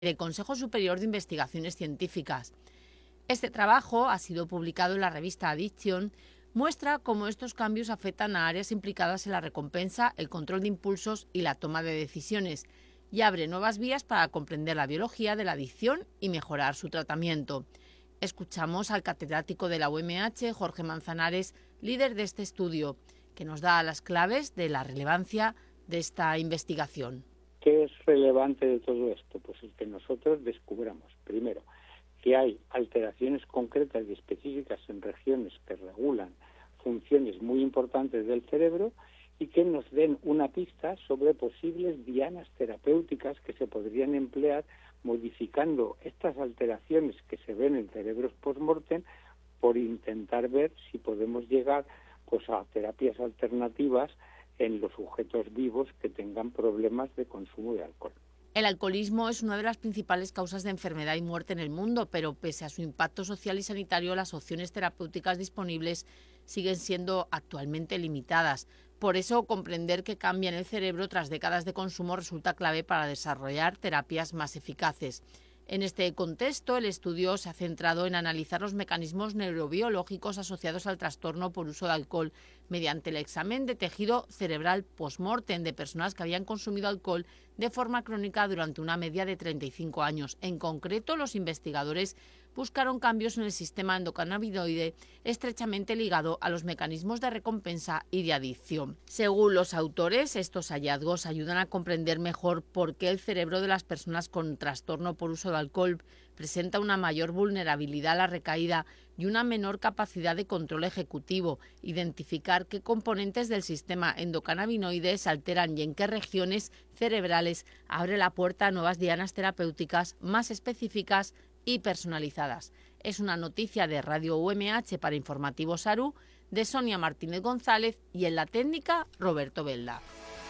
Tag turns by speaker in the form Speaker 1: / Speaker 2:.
Speaker 1: del Consejo Superior de Investigaciones Científicas. Este trabajo ha sido publicado en la revista Addiction, muestra cómo estos cambios afectan a áreas implicadas en la recompensa, el control de impulsos y la toma de decisiones, y abre nuevas vías para comprender la biología de la adicción y mejorar su tratamiento. Escuchamos al catedrático de la UMH, Jorge Manzanares, líder de este estudio, que nos da las claves de la relevancia de esta investigación.
Speaker 2: ¿Qué es relevante de todo esto? Pues el que nosotros descubramos, primero, que hay alteraciones concretas y específicas en regiones que regulan funciones muy importantes del cerebro y que nos den una pista sobre posibles dianas terapéuticas que se podrían emplear modificando estas alteraciones que se ven en cerebros post-mortem por intentar ver si podemos llegar pues, a terapias alternativas en los sujetos vivos que tengan problemas de consumo de alcohol.
Speaker 1: El alcoholismo es una de las principales causas de enfermedad y muerte en el mundo, pero pese a su impacto social y sanitario, las opciones terapéuticas disponibles siguen siendo actualmente limitadas. Por eso, comprender qué cambia en el cerebro tras décadas de consumo resulta clave para desarrollar terapias más eficaces. En este contexto, el estudio se ha centrado en analizar los mecanismos neurobiológicos asociados al trastorno por uso de alcohol mediante el examen de tejido cerebral post-mortem de personas que habían consumido alcohol de forma crónica durante una media de 35 años. En concreto, los investigadores buscaron cambios en el sistema endocannabinoide estrechamente ligado a los mecanismos de recompensa y de adicción. Según los autores, estos hallazgos ayudan a comprender mejor por qué el cerebro de las personas con trastorno por uso de alcohol presenta una mayor vulnerabilidad a la recaída y una menor capacidad de control ejecutivo, identificar qué componentes del sistema endocannabinoide se alteran y en qué regiones cerebrales abre la puerta a nuevas dianas terapéuticas más específicas y personalizadas. Es una noticia de Radio UMH para Informativo Saru, de Sonia Martínez González y en la técnica Roberto Belda.